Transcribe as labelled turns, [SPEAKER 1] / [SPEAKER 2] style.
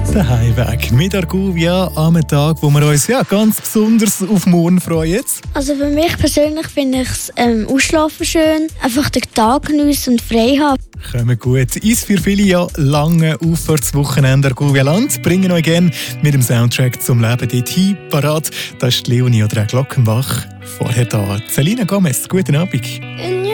[SPEAKER 1] Der Heimweg mit Arguvia am Tag, wo wir uns ganz besonders auf morgen freuen.
[SPEAKER 2] Also für mich persönlich finde ich es Ausschlafen schön, einfach den Tag geniessen und frei haben.
[SPEAKER 1] Kommen gut. Ist für viele lange Auffahrtswochenende Arguvia Land. Bringen euch gerne mit dem Soundtrack zum Leben dorthin parat. Das ist Leonie oder Glockenbach. Vorher da Selina Gomez. Guten Abend.